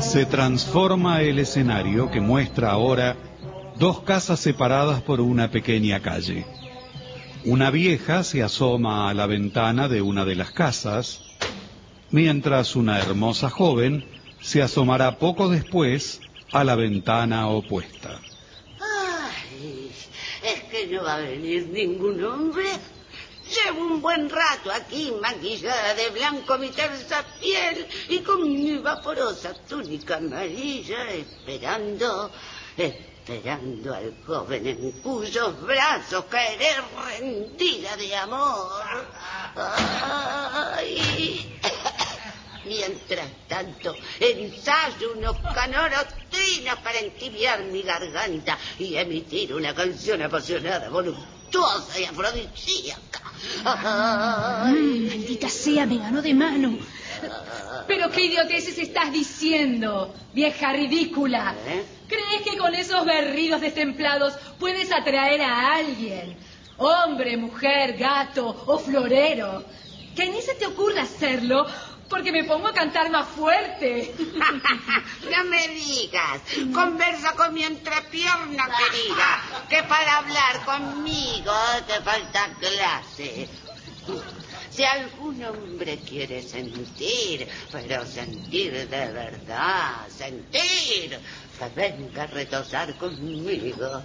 Se transforma el escenario que muestra ahora dos casas separadas por una pequeña calle. Una vieja se asoma a la ventana de una de las casas, mientras una hermosa joven se asomará poco después a la ventana opuesta. Ay, es que no va a venir ningún hombre. Llevo un buen rato aquí, maquillada de blanco mi tersa piel y con mi vaporosa túnica amarilla, esperando al joven en cuyos brazos caeré rendida de amor. Ay. Mientras tanto, ensayo unos canorotrinos para entibiar mi garganta y emitir una canción apasionada, voluptuosa y afrodisíaca. Maldita sea, me ganó de mano. Pero qué idioteces estás diciendo, vieja ridícula. ¿Crees que con esos berridos destemplados puedes atraer a alguien? Hombre, mujer, gato o florero. Que ni se te ocurra hacerlo, porque me pongo a cantar más fuerte. No me digas. Conversa con mi entrepierna querida, que para hablar conmigo te falta clase. Si algún hombre quiere sentir, pero sentir de verdad, sentir, que venga a retosar conmigo.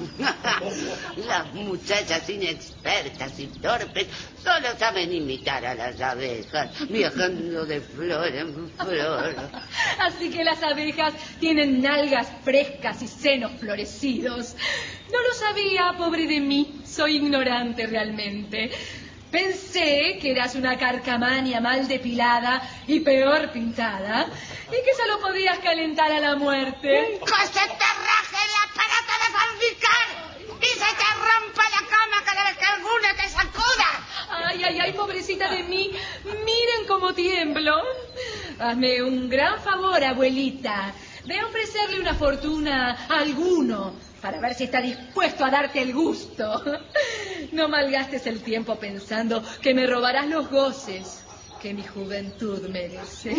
Las muchachas inexpertas y torpes solo saben imitar a las abejas, viajando de flor en flor. Así que las abejas tienen nalgas frescas y senos florecidos. No lo sabía, pobre de mí, soy ignorante realmente. Pensé que eras una carcamania mal depilada y peor pintada, y que solo podías calentar a la muerte. ¡Que se te raje el aparato de fabricar! ¡Y se te rompa la cama cada vez que alguna te sacuda! Ay, ay, ay, pobrecita de mí, miren cómo tiemblo. Hazme un gran favor, abuelita. Ve a ofrecerle una fortuna a alguno, para ver si está dispuesto a darte el gusto. No malgastes el tiempo pensando que me robarás los goces que mi juventud merece.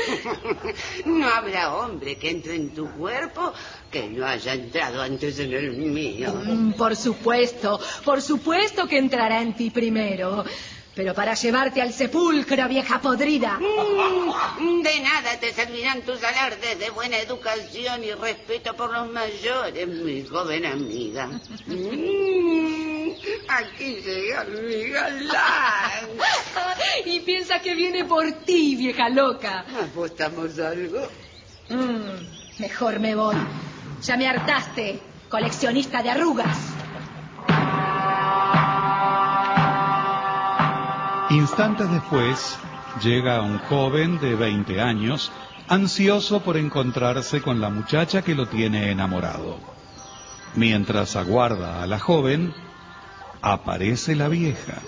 No habrá hombre que entre en tu cuerpo que no haya entrado antes en el mío. Por supuesto que entrará en ti primero. Pero para llevarte al sepulcro, vieja podrida. De nada te servirán tus alardes de buena educación y respeto por los mayores, mi joven amiga. Aquí llega mi galán. Y piensa que viene por ti, vieja loca. ¿Apostamos algo? Mejor me voy. Ya me hartaste, coleccionista de arrugas. Instantes después, llega un joven de 20 años, ansioso por encontrarse con la muchacha que lo tiene enamorado. Mientras aguarda a la joven, aparece la vieja.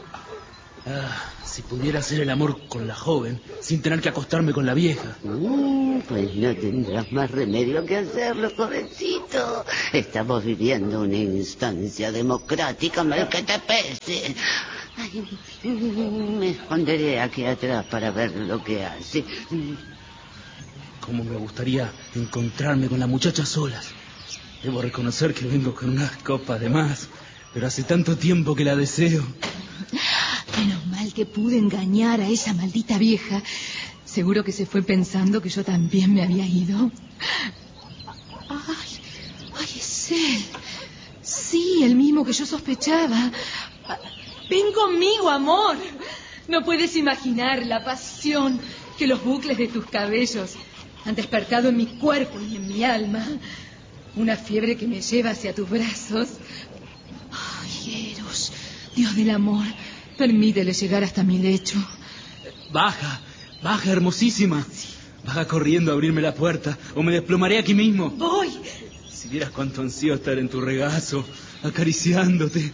Si pudiera hacer el amor con la joven sin tener que acostarme con la vieja. Pues no tendrás más remedio que hacerlo, jovencito. Estamos viviendo una instancia democrática, mal que te pese. Ay, me esconderé aquí atrás para ver lo que hace. Cómo me gustaría encontrarme con la muchacha solas. Debo reconocer que vengo con unas copas de más, pero hace tanto tiempo que la deseo. Menos mal que pude engañar a esa maldita vieja. Seguro que se fue pensando que yo también me había ido. Ay, es él. Sí, el mismo que yo sospechaba. Ven conmigo, amor. No puedes imaginar la pasión que los bucles de tus cabellos han despertado en mi cuerpo y en mi alma. Una fiebre que me lleva hacia tus brazos. Ay, Eros, Dios del amor, permítele llegar hasta mi lecho. Baja, hermosísima. Baja corriendo a abrirme la puerta o me desplomaré aquí mismo. Voy. Si vieras cuánto ansío estar en tu regazo, acariciándote.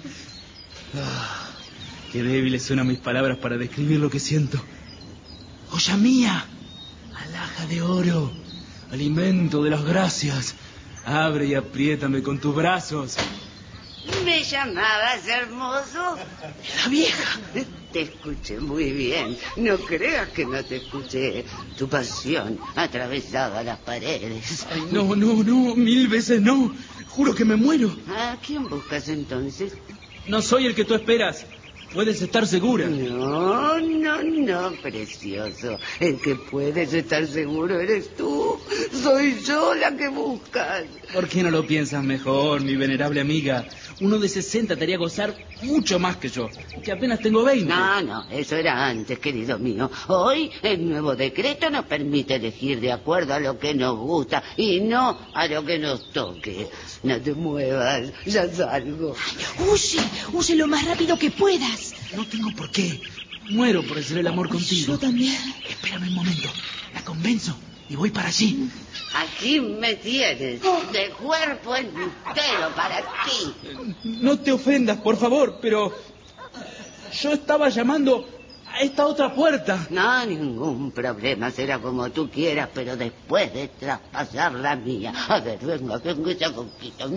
Qué débiles suenan mis palabras para describir lo que siento. ¡Olla mía! Alhaja de oro, alimento de las gracias. Abre y apriétame con tus brazos. ¿Me llamabas hermoso? La vieja. Te escuché muy bien. No creas que no te escuché. Tu pasión atravesaba las paredes. Ay, no, 1000 veces no. Juro que me muero. ¿A quién buscas entonces? No soy el que tú esperas. Puedes estar segura. No, precioso. El que puedes estar seguro eres tú. Soy yo la que buscas. ¿Por qué no lo piensas mejor, mi venerable amiga? Uno de 60 te haría gozar mucho más que yo, que apenas tengo 20. No, eso era antes, querido mío. Hoy el nuevo decreto nos permite elegir de acuerdo a lo que nos gusta y no a lo que nos toque. No te muevas, ya salgo. Huye lo más rápido que puedas. No tengo por qué. Muero por hacer el amor contigo. Yo también. Espérame un momento. La convenzo y voy para allí. Aquí me tienes, de cuerpo entero para ti. No te ofendas, por favor, pero yo estaba llamando a esta otra puerta. No, ningún problema, será como tú quieras, pero después de traspasar la mía. A ver, venga ya poquito,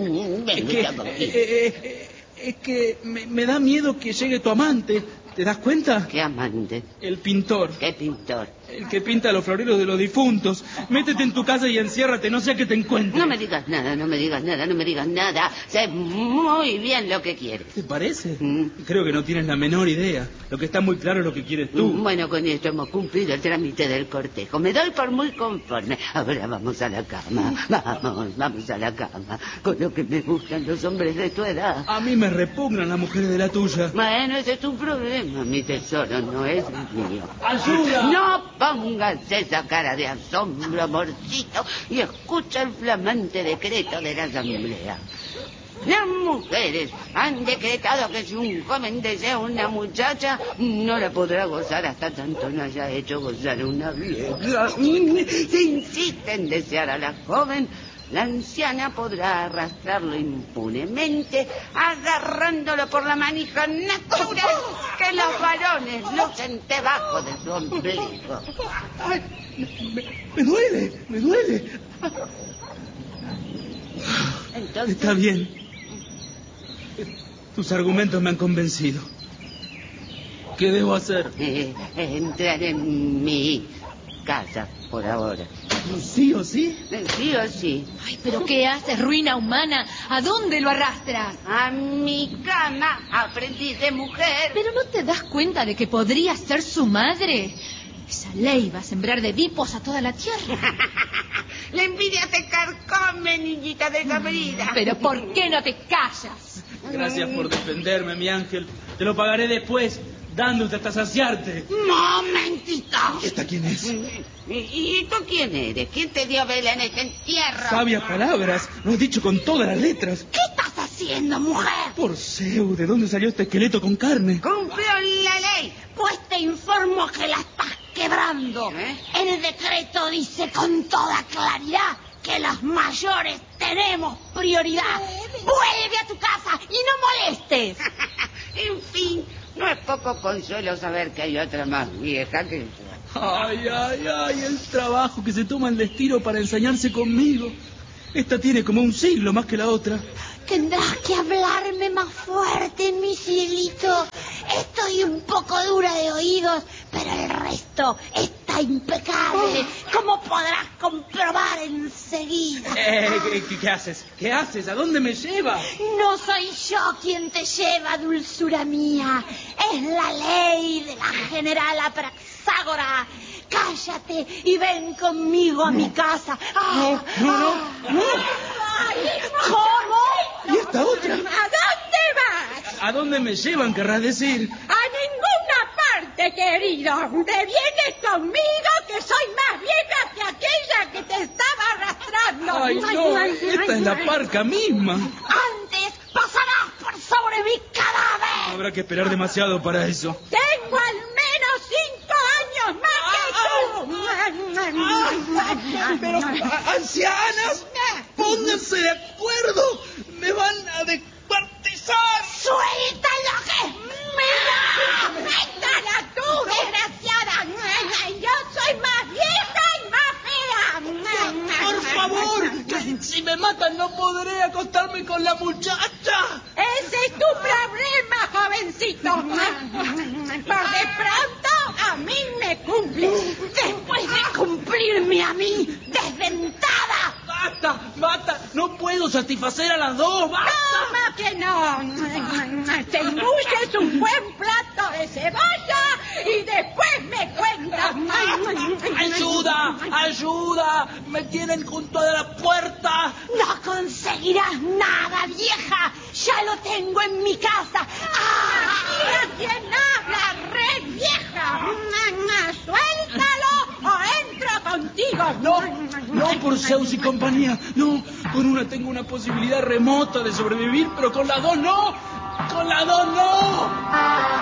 Es que me da miedo que llegue tu amante. ¿Te das cuenta? ¿Qué amante? El pintor. ¿Qué pintor? El que pinta los floreros de los difuntos. Métete en tu casa y enciérrate, no sea que te encuentre. No me digas nada. Sé muy bien lo que quieres. ¿Te parece? Creo que no tienes la menor idea. Lo que está muy claro es lo que quieres tú. Bueno, con esto hemos cumplido el trámite del cortejo. Me doy por muy conforme. Ahora vamos a la cama. Vamos a la cama. Con lo que me gustan los hombres de tu edad. A mí me repugnan las mujeres de la tuya. Bueno, ese es tu problema, mi tesoro, no es mío. ¡Ayuda! No pongas esa cara de asombro, amorcito, y escucha el flamante decreto de la asamblea. Las mujeres han decretado que si un joven desea una muchacha, no la podrá gozar hasta tanto no haya hecho gozar a una vieja. Si insiste en desear a la joven, la anciana podrá arrastrarlo impunemente, agarrándolo por la manija natural que los varones lucen debajo de su ombligo. Ay, me duele. Entonces, Está bien. Tus argumentos me han convencido. ¿Qué debo hacer? entrar en mi casa por ahora. ¿Sí o sí? Sí o sí. Ay, pero ¿qué haces, ruina humana? ¿A dónde lo arrastras? A mi cama, aprendiz de mujer. ¿Pero no te das cuenta de que podría ser su madre? Esa ley va a sembrar de vipos a toda la tierra. La envidia te carcome, niñita desabrida. ¿Pero por qué no te callas? Gracias por defenderme, mi ángel. Te lo pagaré después, dándote hasta saciarte. ¡Momentito! ¿Esta quién es? ¿Y tú quién eres? ¿Quién te dio vela en este entierro? Sabias palabras, lo has dicho con todas las letras. ¿Qué estás haciendo, mujer? Por Zeus, ¿de dónde salió este esqueleto con carne? Cumplió la ley. Pues te informo que la estás quebrando. El decreto dice con toda claridad que los mayores tenemos prioridad. Vuelve a tu casa y no molestes. En fin, no es poco consuelo saber que hay otra más vieja que yo. Ay, el trabajo que se toma el destino para ensañarse conmigo. Esta tiene como un siglo más que la otra. Tendrás que hablarme más fuerte, mi cielito. Estoy un poco dura de oídos, pero el resto está impecable, como podrás comprobar enseguida. ¿Qué haces? ¿Qué haces? ¿A dónde me llevas? No soy yo quien te lleva, dulzura mía. Es la ley de la general Apraxágora. Cállate y ven conmigo a mi casa. No. ¿Cómo? ¿Y esta otra? ¿A dónde vas? ¿A dónde me llevan, querrás decir? A ninguna parte, querido. Te vienes conmigo, que soy más vieja que aquella que te estaba arrastrando. Ay, no, esta es la parca misma. Antes pasarás por sobre mi cadáver. Habrá que esperar demasiado para eso. Tengo al menos 5 años más que tú. Pero, ancianas, pónganse de acuerdo. Me van a descuartizar. ¡Suéltalo que es mío! ¡Suéltala tú, desgraciada! Yo soy más vieja y más fea. Por favor, que si me matan no podré acostarme con la muchacha. Ese es tu problema, joven. jovencito. Por de pronto a mí me cumple. Después de cumplirme a mí, desdentada. ¡Basta! ¡No puedo satisfacer a las dos! ¡Basta! ¿Cómo que no? Te embulles un buen plato de cebolla y después me cuentas. ¡Ayuda! ¡Me tienen junto a la puerta! No conseguirás nada, vieja. Ya lo tengo en mi casa. ¿A quién habla, re vieja? Suéltalo o entro contigo. No, por Zeus y compañía. No, con una tengo una posibilidad remota de sobrevivir, pero con las dos no. ¡Con las dos no!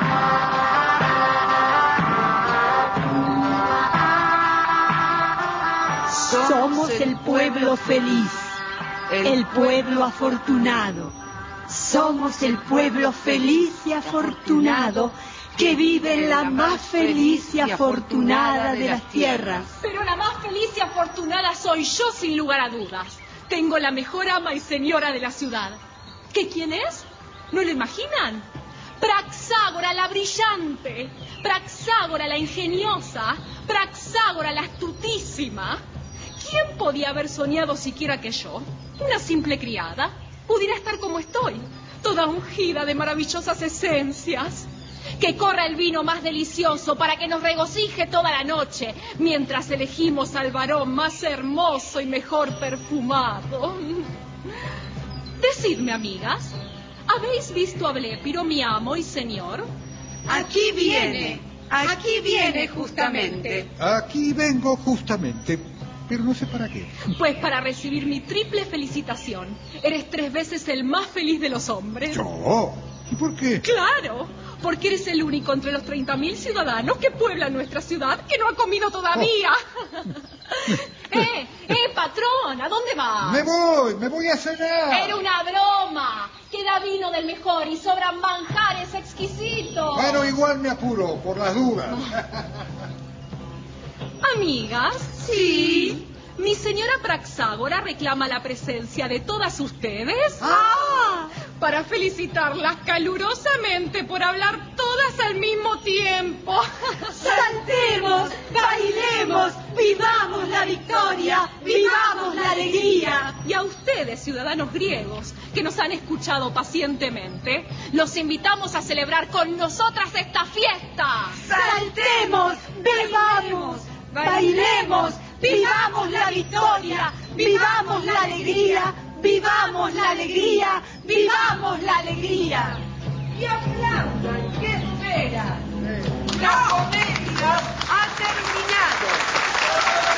Somos el pueblo feliz, el pueblo afortunado. Somos el pueblo feliz y afortunado que vive en la más feliz y afortunada de las tierras. Pero la más feliz y afortunada soy yo, sin lugar a dudas. Tengo la mejor ama y señora de la ciudad. ¿Qué quién es? ¿No lo imaginan? Praxágora la brillante, Praxágora la ingeniosa, Praxágora la astutísima. ¿Quién podía haber soñado siquiera que yo, una simple criada, pudiera estar como estoy, toda ungida de maravillosas esencias? Que corra el vino más delicioso para que nos regocije toda la noche, mientras elegimos al varón más hermoso y mejor perfumado. Decidme, amigas, ¿habéis visto a Blépiro, mi amo y señor? Aquí viene justamente. Aquí vengo justamente, pero no sé para qué. Pues para recibir mi triple felicitación. Eres 3 veces el más feliz de los hombres. ¿Yo? ¿Y por qué? Claro, porque eres el único entre los 30.000 ciudadanos que pueblan nuestra ciudad que no ha comido todavía. Patrón, ¿a dónde vas? Me voy a cenar. Era una broma. Queda vino del mejor y sobran manjares exquisitos. Bueno, igual me apuro, por las dudas. Amigas, sí. Mi señora Praxágora reclama la presencia de todas ustedes para felicitarlas calurosamente por hablar todas al mismo tiempo. Saltemos, bailemos, vivamos la victoria, vivamos la alegría. Y a ustedes, ciudadanos griegos, que nos han escuchado pacientemente, los invitamos a celebrar con nosotras esta fiesta. Saltemos, bebamos, bailemos, vivamos la victoria, vivamos la alegría, vivamos la alegría, vivamos la alegría. Y aplaudan, ¿qué esperan? ¡La comedia!